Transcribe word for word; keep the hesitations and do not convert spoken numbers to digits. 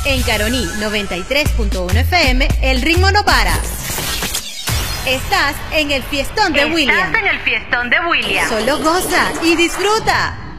En Caroní noventa y tres punto uno F M, el ritmo no para. Estás en el fiestón de Estás William. Estás en el fiestón de William. Solo goza y disfruta.